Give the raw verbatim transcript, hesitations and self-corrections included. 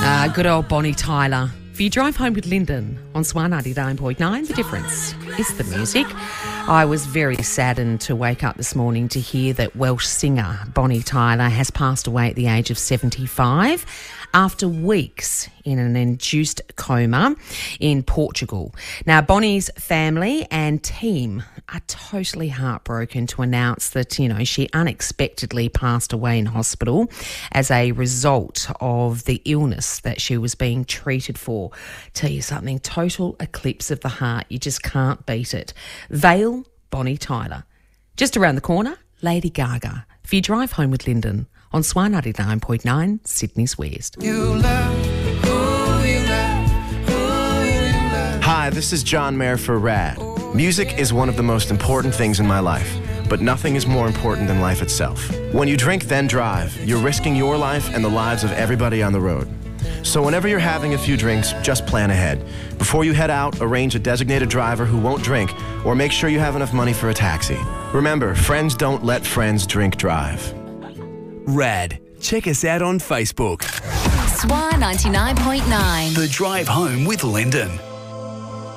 Uh, good old Bonnie Tyler. If you drive home with Lyndon on Swan ninety-nine point nine, the difference is the music. I was very saddened to wake up this morning to hear that Welsh singer Bonnie Tyler has passed away at the age of seventy-five after weeks in an induced coma in Portugal. Now, Bonnie's family and team are totally heartbroken to announce that, you know, she unexpectedly passed away in hospital as a result of the illness that she was being treated for. Tell you something, total eclipse of the heart. You just can't beat it. Vale, Bonnie Tyler. Just around the corner, Lady Gaga. If you drive home with Lyndon on Swan ninety-nine point nine, Sydney's West. You love who you love, who you love. Hi, this is John Mayer for Rad. Music is one of the most important things in my life, but nothing is more important than life itself. When you drink, then drive, you're risking your life and the lives of everybody on the road. So whenever you're having a few drinks, just plan ahead. Before you head out, arrange a designated driver who won't drink, or make sure you have enough money for a taxi. Remember, friends don't let friends drink drive. Rad. Check us out on Facebook. Swan ninety-nine point nine. The Drive Home with Lyndon.